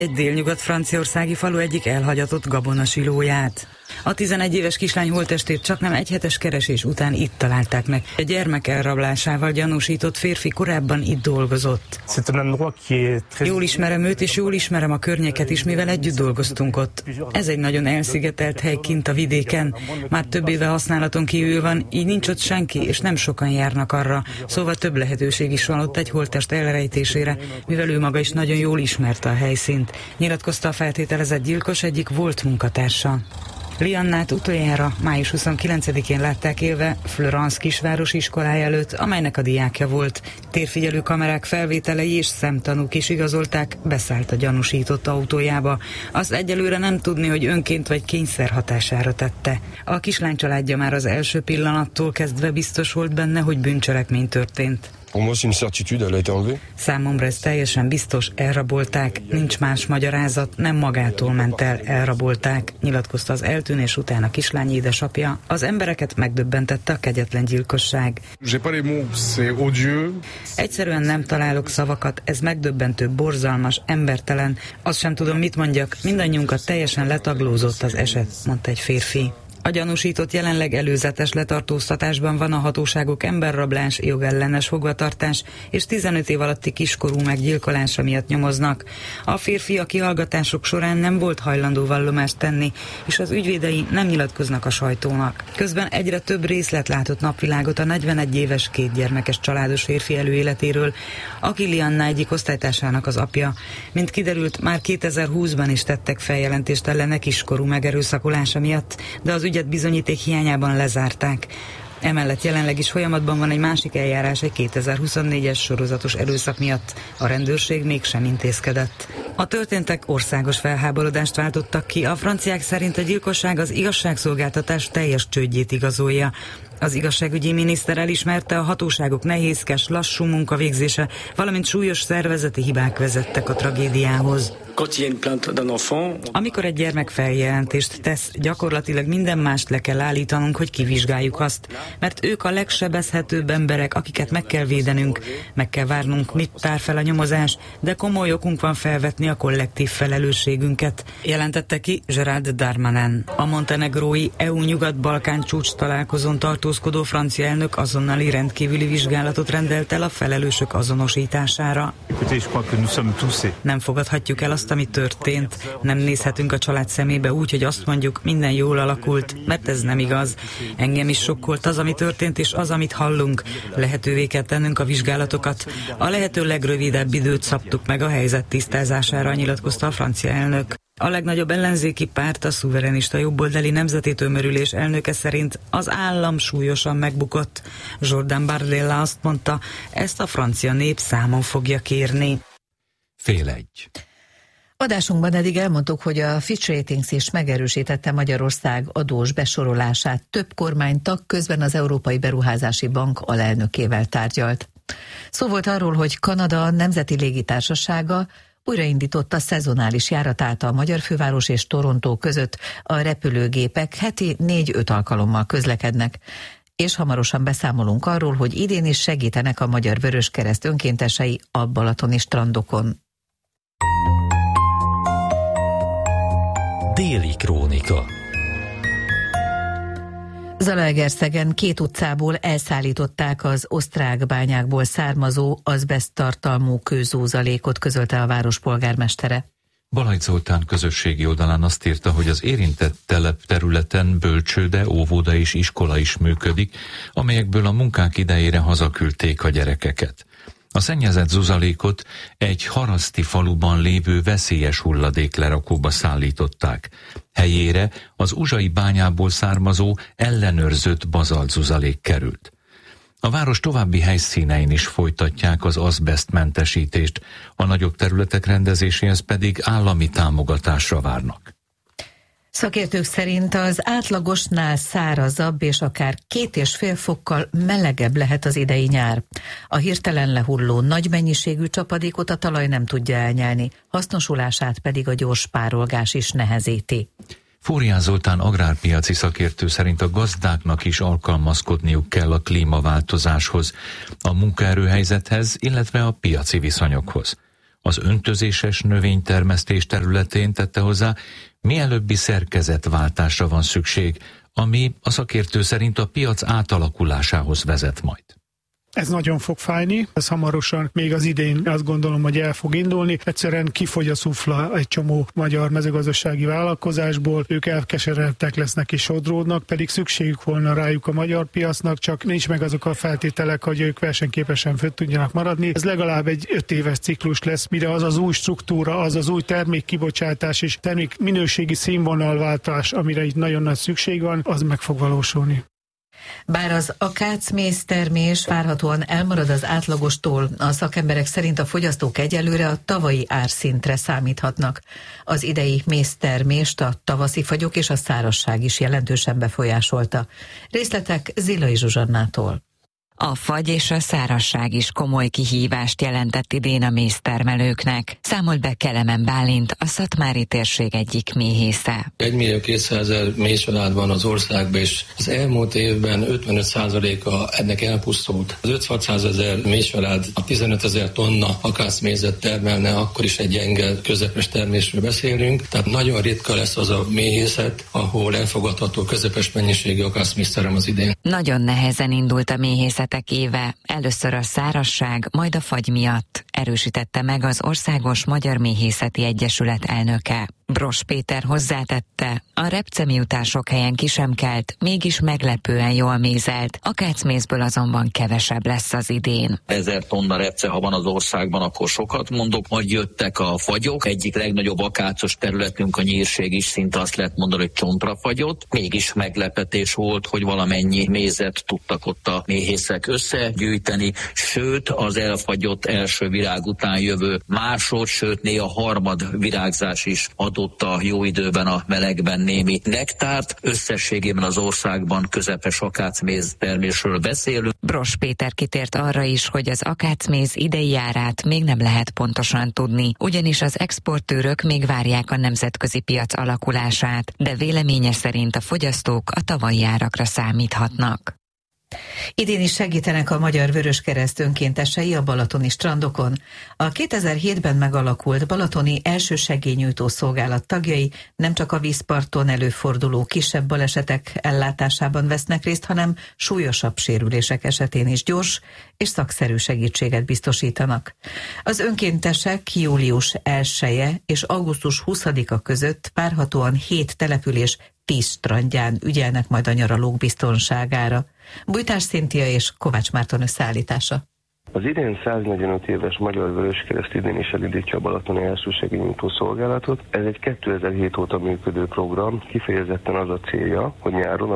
egy délnyugat-franciaországi falu egyik elhagyatott gabonasilóját. A 11 éves kislány holttestét csaknem egy hetes keresés után itt találták meg. A gyermek elrablásával gyanúsított férfi korábban itt dolgozott. Jól ismerem őt, és jól ismerem a környéket is, mivel együtt dolgoztunk ott. Ez egy nagyon elszigetelt hely kint a vidéken. Már több éve használaton kívül van, így nincs ott senki, és nem sokan járnak arra. Szóval több lehetőség is van ott egy holttest elrejtésére, mivel ő maga is nagyon jól ismerte a helyszínt, nyilatkozta a feltételezett gyilkos egyik volt munkatársa. Liannát utoljára május 29-én látták élve Florence kisváros iskolája előtt, amelynek a diákja volt. Térfigyelő kamerák felvételei és szemtanúk is igazolták, beszállt a gyanúsított autójába. Azt egyelőre nem tudni, hogy önként vagy kényszer hatására tette. A kislány családja már az első pillanattól kezdve biztos volt benne, hogy bűncselekmény történt. Számomra ez teljesen biztos, elrabolták, nincs más magyarázat, nem magától ment el, elrabolták, nyilatkozta az eltűnés után a kislány édesapja. Az embereket megdöbbentette a kegyetlen gyilkosság. Egyszerűen nem találok szavakat, ez megdöbbentő, borzalmas, embertelen. Azt sem tudom, mit mondjak, mindannyiunkat teljesen letaglózott az eset, mondta egy férfi. A gyanúsított jelenleg előzetes letartóztatásban van, a hatóságok emberrablás, jogellenes fogvatartás és 15 év alatti kiskorú meggyilkolása miatt nyomoznak. A férfi a kihallgatások során nem volt hajlandó vallomást tenni, és az ügyvédei nem nyilatkoznak a sajtónak. Közben egyre több részlet látott napvilágot a 41 éves kétgyermekes családos férfi előéletéről, aki Lianna egyik osztálytársának az apja. Mint kiderült, már 2020-ban is tettek feljelentést ellene kiskorú megerőszakolása miatt, de az ügyet bizonyíték hiányában lezárták. Emellett jelenleg is folyamatban van egy másik eljárás egy 2024-es sorozatos erőszak miatt. A rendőrség mégsem intézkedett. A történtek országos felháborodást váltottak ki. A franciák szerint a gyilkosság az igazságszolgáltatás teljes csődjét igazolja. Az igazságügyi miniszter elismerte, a hatóságok nehézkes, lassú munkavégzése, valamint súlyos szervezeti hibák vezettek a tragédiához. Amikor egy gyermek feljelentést tesz, gyakorlatilag minden mást le kell állítanunk, hogy kivizsgáljuk azt, mert ők a legsebezhetőbb emberek, akiket meg kell védenünk, meg kell várnunk, mit tár fel a nyomozás, de komoly okunk van felvetni a kollektív felelősségünket, jelentette ki Gérald Darmanin. A montenegrói EU-Nyugat-Balkán csúcs találkozón tartózkodó francia elnök azonnali rendkívüli vizsgálatot rendelt el a felelősök azonosítására. Nem fogadhatjuk el azt, ami történt. Nem nézhetünk a család szemébe úgy, hogy azt mondjuk, minden jól alakult, mert ez nem igaz. Engem is sokkolt az, ami történt, és az, amit hallunk. Lehetővé kell tennünk a vizsgálatokat. A lehető legrövidebb időt szabtuk meg a helyzet tisztázására, nyilatkozta a francia elnök. A legnagyobb ellenzéki párt, a szuverenista jobboldali nemzeti tömörülés elnöke szerint az állam súlyosan megbukott. Jordan Bardella azt mondta, ezt a francia nép számon fogja kérni. 1:30. Adásunkban eddig elmondtuk, hogy a Fitch Ratings is megerősítette Magyarország adós besorolását. Több kormánytag közben az Európai Beruházási Bank alelnökével tárgyalt. Szó volt arról, hogy Kanada Nemzeti Légitársasága újraindította szezonális járatát a magyar főváros és Torontó között. A repülőgépek heti 4-5 alkalommal közlekednek. És hamarosan beszámolunk arról, hogy idén is segítenek a Magyar Vöröskereszt önkéntesei a balatoni strandokon. Déli krónika. Zalaegerszegen 2 utcából elszállították az osztrák bányákból származó azbeszt tartalmú kőzózalékot, közölte a város polgármestere. Balajt Zoltán közösségi oldalán azt írta, hogy az érintett telepterületen bölcsőde, óvoda és iskola is működik, amelyekből a munkák idejére hazaküldték a gyerekeket. A szennyezett zuzalékot egy haraszti faluban lévő veszélyes hulladéklerakóba szállították. Helyére az uzsai bányából származó ellenőrzött bazaltzuzalék került. A város további helyszínein is folytatják az azbesztmentesítést, a nagyobb területek rendezéséhez pedig állami támogatásra várnak. Szakértők szerint az átlagosnál szárazabb és akár 2,5 fokkal melegebb lehet az idei nyár. A hirtelen lehulló nagy mennyiségű csapadékot a talaj nem tudja elnyelni, hasznosulását pedig a gyors párolgás is nehezíti. Fórián Zoltán agrárpiaci szakértő szerint a gazdáknak is alkalmazkodniuk kell a klímaváltozáshoz, a munkaerőhelyzethez, illetve a piaci viszonyokhoz. az öntözéses növénytermesztés területén, tette hozzá, mielőbbi szerkezetváltásra van szükség, ami a szakértő szerint a piac átalakulásához vezet majd. Ez nagyon fog fájni, ez hamarosan, még az idén azt gondolom, hogy el fog indulni. Egyszerűen kifogy a szufla egy csomó magyar mezőgazdasági vállalkozásból, ők elkeseredtek lesznek és sodródnak, pedig szükségük volna rájuk a magyar piacnak, csak nincs meg azok a feltételek, hogy ők versenyképesen föl tudjanak maradni. Ez legalább egy 5 éves ciklus lesz, mire az az új struktúra, az az új termékkibocsátás és termék minőségi színvonalváltás, amire itt nagyon nagy szükség van, az meg fog valósulni. Bár az akácméz termés várhatóan elmarad az átlagostól, a szakemberek szerint a fogyasztók egyelőre a tavalyi árszintre számíthatnak. Az idei méztermést a tavaszi fagyok és a szárazság is jelentősen befolyásolta. Részletek Zilai Zsuzsannától. A fagy és a szárazság is komoly kihívást jelentett idén a méztermelőknek, számolt be Kelemen Bálint, a szatmári térség egyik méhésze. 1.200.000 mézcsalád van az országban, és az elmúlt évben 55%-a ennek elpusztult. Az 500-600 mézcsalád a 15 tonna akácmézet termelne, akkor is egy gyenge, közepes termésről beszélünk. Tehát nagyon ritka lesz az a méhészet, ahol elfogadható közepes mennyiségű akácméz terem az idén. Nagyon nehezen indult a méhészet éve, először a szárazság, majd a fagy miatt, erősítette meg az Országos Magyar Méhészeti Egyesület elnöke. Bross Péter hozzátette, a repce miután sok helyen ki sem kelt, mégis meglepően jól mézelt, akácmézből azonban kevesebb lesz az idén. 1000 tonna repce, ha van az országban, akkor sokat mondok, majd jöttek a fagyok, egyik legnagyobb akácos területünk, a Nyírség is szinte azt lehet mondani, hogy csontra fagyott, mégis meglepetés volt, hogy valamennyi mézet tudtak ott a méhészek összegyűjteni, sőt az elfagyott első virág után jövő másod, sőt néha harmad virágzás is adott a jó időben, a melegben némi nektárt. Összességében az országban közepes akácméz termésről beszélünk. Bross Péter kitért arra is, hogy az akácméz idei árát még nem lehet pontosan tudni, ugyanis az exportőrök még várják a nemzetközi piac alakulását, de véleménye szerint a fogyasztók a tavalyi árakra számíthatnak. Idén is segítenek a Magyar Vöröskereszt önkéntesei a balatoni strandokon. A 2007-ben megalakult balatoni elsősegélynyújtó szolgálat tagjai nem csak a vízparton előforduló kisebb balesetek ellátásában vesznek részt, hanem súlyosabb sérülések esetén is gyors és szakszerű segítséget biztosítanak. Az önkéntesek július 1-e és augusztus 20-a között várhatóan 7 település 10 strandján ügyelnek majd a nyaralók biztonságára. Bújtás Szintia és Kovács Márton összeállítása. Az idén 145 éves Magyar Vöröskereszt idén is elindítja a balatoni elsősegélynyújtó szolgálatot. Ez egy 2007 óta működő program, kifejezetten az a célja, hogy nyáron a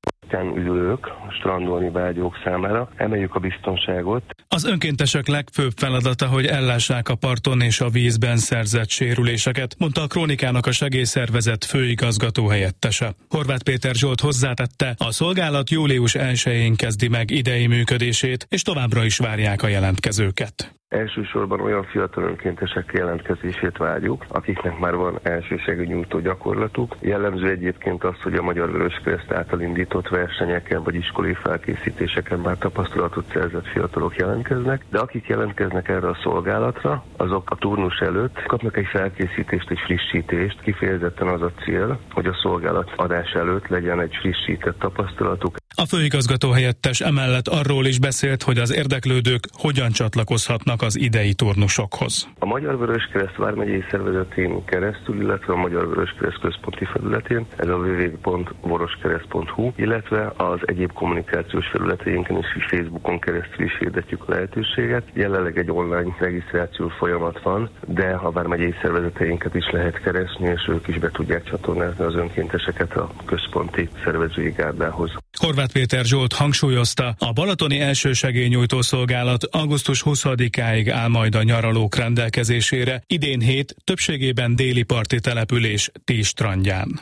ülők, strandolni vágyók számára emeljük a biztonságot. Az önkéntesek legfőbb feladata, hogy ellássák a parton és a vízben szerzett sérüléseket, mondta a Krónikának a segélyszervezet főigazgató helyettese. Horváth Péter Zsolt hozzátette, a szolgálat július 1-én kezdi meg idei működését, és továbbra is várják a jelentkezőket. Elsősorban olyan fiatal önkéntesek jelentkezését várjuk, akiknek már van elsősegélynyújtó gyakorlatuk. Jellemző egyébként az, hogy a Magyar Vöröskereszt által indított versenyeken vagy iskolai felkészítéseken már tapasztalatot szerzett fiatalok jelentkeznek, de akik jelentkeznek erre a szolgálatra, azok a turnus előtt kapnak egy felkészítést, egy frissítést, kifejezetten az a cél, hogy a szolgálat adás előtt legyen egy frissített tapasztalatuk. A főigazgató helyettes emellett arról is beszélt, hogy az érdeklődők hogyan csatlakozhatnak az idei turnusokhoz. A Magyar Vöröskereszt vármegyei szervezetén keresztül, illetve a Magyar Vöröskereszt központi felületén, ez a www.voroskereszt.hu, illetve az egyéb kommunikációs felületeinken és Facebookon keresztül is hirdetjük a lehetőséget. Jelenleg egy online regisztráció folyamat van, de a vármegyei szervezeteinket is lehet keresni, és ők is be tudják csatornázni az önkénteseket a központi szervezői gárdához. Horváth Péter Zsolt hangsúlyozta, a balatoni elsősegélynyújtó szolgálat augusztus 20-áig áll majd a nyaralók rendelkezésére, idén 7 többségében déli parti település 10 strandján.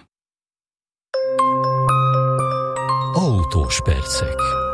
Autós percek.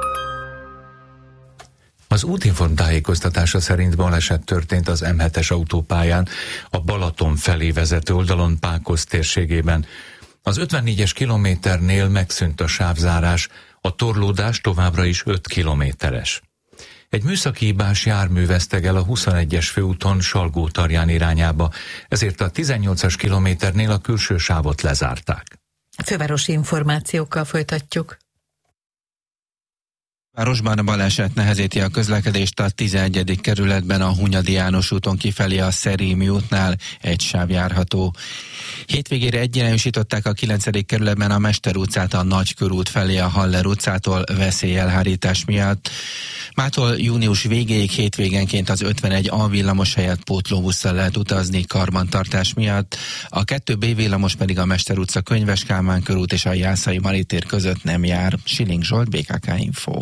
Az Útinform tájékoztatása szerint baleset történt az M7-es autópályán, a Balaton felé vezető oldalon Pákoz térségében. Az 54-es kilométernél megszűnt a sávzárás, a torlódás továbbra is 5 kilométeres. Egy műszaki hibás jármű veszteg el a 21-es főúton Salgó-Tarján irányába, ezért a 18-as kilométernél a külső sávot lezárták. Fővárosi információkkal folytatjuk. Városban a baleset nehezíti a közlekedést a 11. kerületben a Hunyadi János úton kifelé a Szerémi útnál egy sáv járható. Hétvégére egyirányosították a 9. kerületben a Mester utcát a Nagykörút felé a Haller utcától veszélyelhárítás miatt. Mától június végéig hétvégenként az 51A villamos helyett pótlóbusszal lehet utazni karbantartás miatt, a 2B villamos pedig a Mester utca, Könyves Kálmán körút és a Jászai Maritér között nem jár. Siling Zsolt, BKK Info.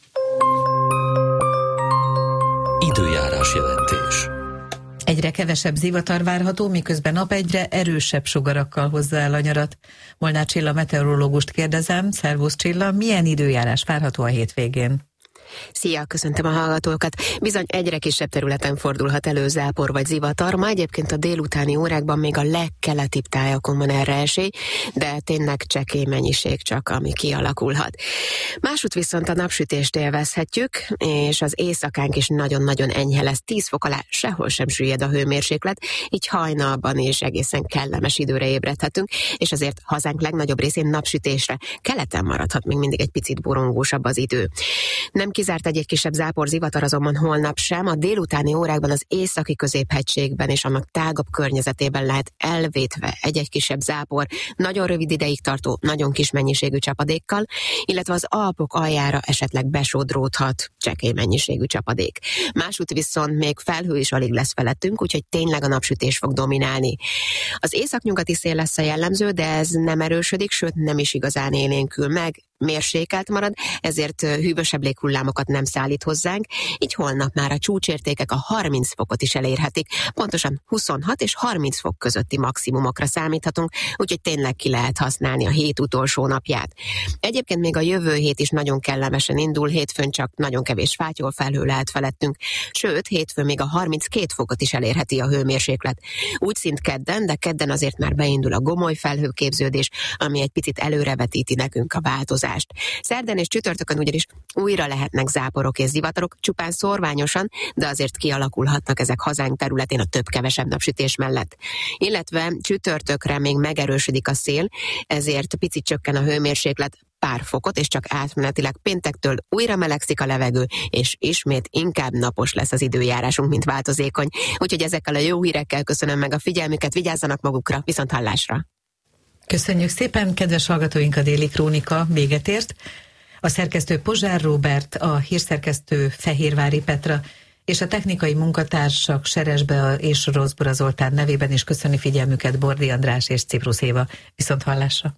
Időjárás jelentés. Egyre kevesebb zivatar várható, miközben nap egyre erősebb sugarakkal hozza el a nyarat. Molnár Csilla meteorológust kérdezem. Szervusz Csilla, milyen időjárás várható a hétvégén? Szia, köszöntöm a hallgatókat. Bizony egyre kisebb területen fordulhat elő zápor vagy zivatar, ma egyébként a délutáni órákban még a legkeletibb tájakon van erre esély, de tényleg csekély mennyiség csak, ami kialakulhat. Másút viszont a napsütést élvezhetjük, és az éjszakánk is nagyon-nagyon enyhe lesz, 10 fok alá sehol sem süllyed a hőmérséklet, így hajnalban is egészen kellemes időre ébredhetünk, és azért hazánk legnagyobb részén napsütésre, keleten maradhat még mindig egy picit borongósabb az idő. Nem kizárt egy kisebb zápor, zivatar azonban holnap sem. A délutáni órákban az északi középhegységben és annak tágabb környezetében lehet elvétve egy kisebb zápor, nagyon rövid ideig tartó, nagyon kis mennyiségű csapadékkal, illetve az Alpok aljára esetleg besodródhat csekély mennyiségű csapadék. Másút viszont még felhő is alig lesz felettünk, úgyhogy tényleg a napsütés fog dominálni. Az északnyugati szél lesz a jellemző, de ez nem erősödik, sőt nem is igazán élénkül meg. Mérsékelt marad, ezért hűvösebb léghullámokat nem szállít hozzánk, így holnap már a csúcsértékek a 30 fokot is elérhetik. Pontosan 26 és 30 fok közötti maximumokra számíthatunk, úgyhogy tényleg ki lehet használni a hét utolsó napját. Egyébként még a jövő hét is nagyon kellemesen indul, hétfőn csak nagyon kevés fátyolfelhő lehet felettünk, sőt, hétfőn még a 32 fokot is elérheti a hőmérséklet. Úgy szint kedden, de kedden azért már beindul a gomoly felhőképződés, ami egy picit előrevetíti nekünk a változást. Szerdán és csütörtökön ugyanis újra lehetnek záporok és zivatarok, csupán szorványosan, de azért kialakulhatnak ezek hazánk területén a több-kevesebb napsütés mellett. Illetve csütörtökre még megerősödik a szél, ezért picit csökken a hőmérséklet, pár fokot, és csak átmenetileg péntektől újra melegszik a levegő, és ismét inkább napos lesz az időjárásunk, mint változékony. Úgyhogy ezekkel a jó hírekkel köszönöm meg a figyelmüket, vigyázzanak magukra, viszont hallásra! Köszönjük szépen, kedves hallgatóink, a Déli Krónika véget ért. A szerkesztő Pozsár Róbert, a hírszerkesztő Fehérvári Petra és a technikai munkatársak Seresbe és Roszbora Zoltán nevében is köszöni figyelmüket Bordi András és Ciprus Éva. Viszont hallásra!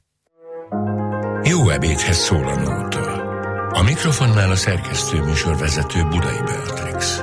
Jó ebédhez szól a nóta. A mikrofonnál a szerkesztő műsorvezető Budai Beatrix.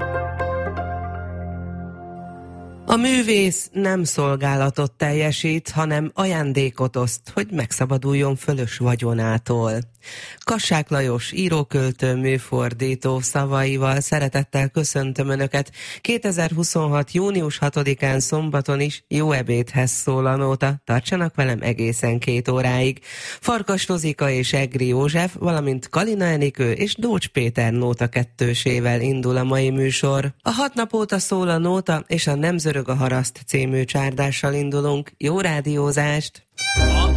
A művész nem szolgálatot teljesít, hanem ajándékot oszt, hogy megszabaduljon fölös vagyonától. Kassák Lajos íróköltő, műfordító szavaival szeretettel köszöntöm Önöket. 2026. június 6-án szombaton is jó ebédhez szól a nóta. Tartsanak velem egészen 2 óráig. Farkas Rozika és Egri József, valamint Kalina Enikő és Dócs Péter nóta kettősével indul a mai műsor. A 6 nap óta szól a nóta, és a Nem zörög a haraszt című csárdással indulunk. Jó rádiózást!